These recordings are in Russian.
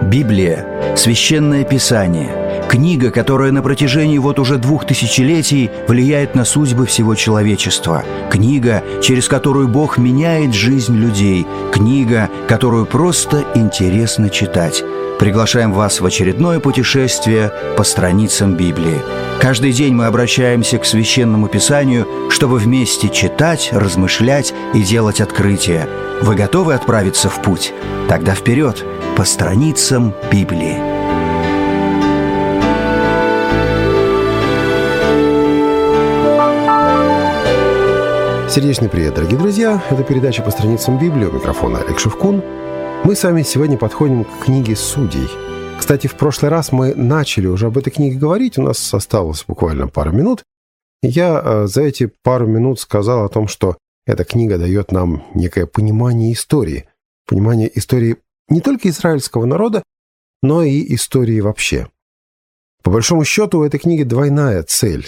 Библия – священное писание, книга, которая на протяжении уже 2000 влияет на судьбы всего человечества, книга, через которую Бог меняет жизнь людей, книга, которую просто интересно читать. Приглашаем вас в очередное путешествие по страницам Библии. Каждый день мы обращаемся к Священному Писанию, чтобы вместе читать, размышлять и делать открытия. Вы готовы отправиться в путь? Тогда вперед, по страницам Библии. Сердечный привет, дорогие друзья! Это передача «По страницам Библии», у микрофона Олег Шевкун. Мы с вами сегодня подходим к книге Судей. Кстати, в прошлый раз мы начали уже об этой книге говорить, у нас осталось буквально пару минут. Я за эти пару минут сказал о том, что эта книга дает нам некое понимание истории не только израильского народа, но и истории вообще. По большому счету, у этой книги двойная цель.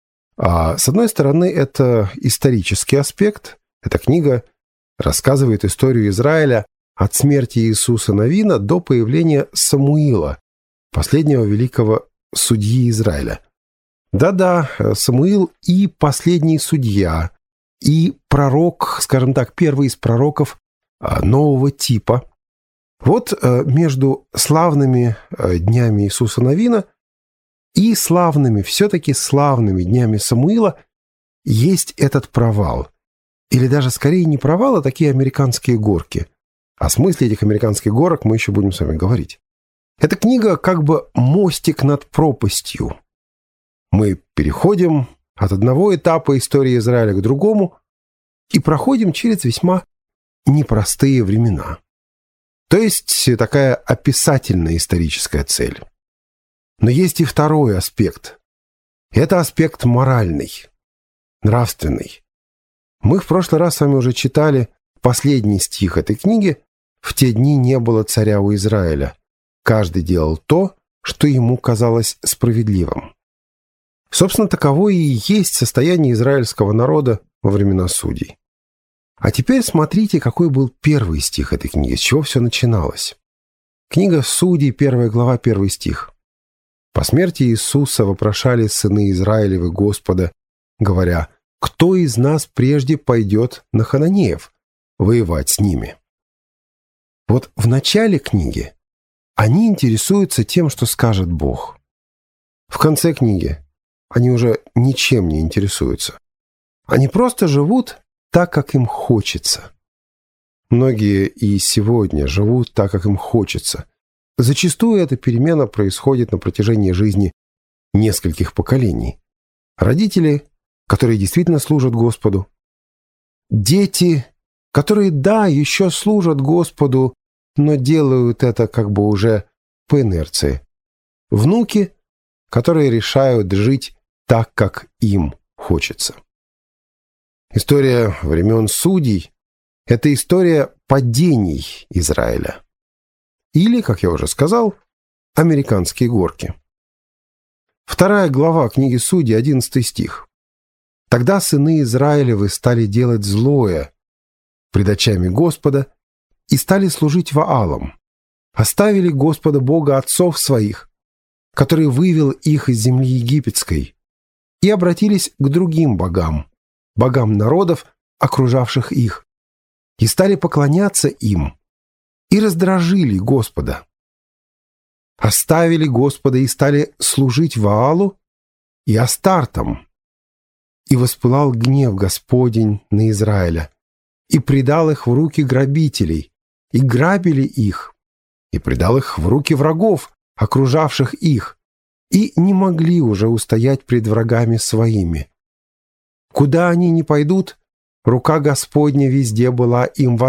С одной стороны, это исторический аспект. Эта книга рассказывает историю Израиля от смерти Иисуса Навина до появления Самуила, последнего великого судьи Израиля. Да-да, Самуил и последний судья, и пророк, скажем так, первый из пророков нового типа. Вот между славными днями Иисуса Навина и все-таки славными днями Самуила есть этот провал. Или даже скорее не провал, а такие американские горки. О смысле этих американских горок мы еще будем с вами говорить. Эта книга как бы мостик над пропастью. Мы переходим от одного этапа истории Израиля к другому и проходим через весьма непростые времена. То есть такая описательная историческая цель. Но есть и второй аспект. Это аспект моральный, нравственный. Мы в прошлый раз с вами уже читали последний стих этой книги. «В те дни не было царя у Израиля. Каждый делал то, что ему казалось справедливым». Собственно, таково и есть состояние израильского народа во времена судей. А теперь смотрите, какой был первый стих этой книги, с чего все начиналось. Книга Судей, 1 глава, 1 стих. «По смерти Иисуса вопрошали сыны Израилевы Господа, говоря, кто из нас прежде пойдет на хананеев воевать с ними?» Вот в начале книги они интересуются тем, что скажет Бог. В конце книги они уже ничем не интересуются. Они просто живут так, как им хочется. Многие и сегодня живут так, как им хочется. Зачастую эта перемена происходит на протяжении жизни нескольких поколений. Родители, которые действительно служат Господу. Дети, которые, да, еще служат Господу, но делают это как бы уже по инерции. Внуки, которые решают жить так, как им хочется. История времен судей – это история падений Израиля. Или, как я уже сказал, американские горки. 2 глава книги Судей, 11 стих. «Тогда сыны Израилевы стали делать злое пред очами Господа и стали служить Ваалам, оставили Господа Бога отцов своих, который вывел их из земли египетской, и обратились к другим богам, богам народов, окружавших их, и стали поклоняться им, и раздражили Господа. Оставили Господа и стали служить Ваалу и Астартам. И воспылал гнев Господень на Израиля, и предал их в руки грабителей, и грабили их, и предал их в руки врагов, окружавших их, и не могли уже устоять пред врагами своими. Куда они ни пойдут, рука Господня везде была им в